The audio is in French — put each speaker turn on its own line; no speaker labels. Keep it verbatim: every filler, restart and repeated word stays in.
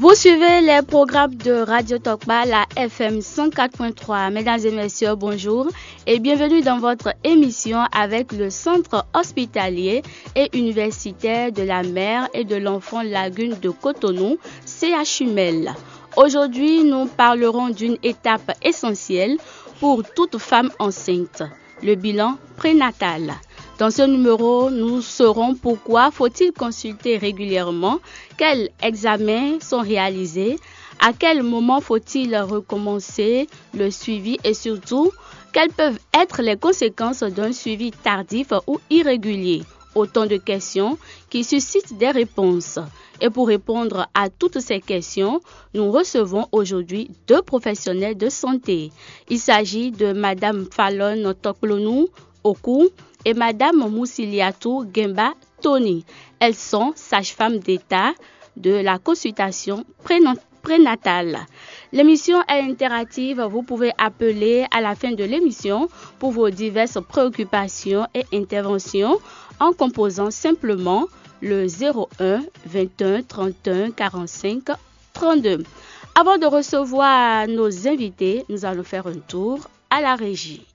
Vous suivez les programmes de Radio Tokba, la F M cent quatre point trois. Mesdames et messieurs, bonjour et bienvenue dans votre émission avec le Centre hospitalier et universitaire de la mère et de l'enfant Lagune de Cotonou, C H U M E L. Aujourd'hui, nous parlerons d'une étape essentielle pour toute femme enceinte, le bilan prénatal. Dans ce numéro, nous saurons pourquoi faut-il consulter régulièrement, quels examens sont réalisés, à quel moment faut-il recommencer le suivi et surtout, quelles peuvent être les conséquences d'un suivi tardif ou irrégulier. Autant de questions qui suscitent des réponses. Et pour répondre à toutes ces questions, nous recevons aujourd'hui deux professionnels de santé. Il s'agit de Madame Fallon Toklonou Oku et Madame Moussiliatou Gemba Tony. Elles sont sages-femmes d'État de la consultation prénatale. L'émission est interactive. Vous pouvez appeler à la fin de l'émission pour vos diverses préoccupations et interventions en composant simplement le zéro un vingt et un trente et un quarante-cinq trente-deux. Avant de recevoir nos invités, nous allons faire un tour à la régie.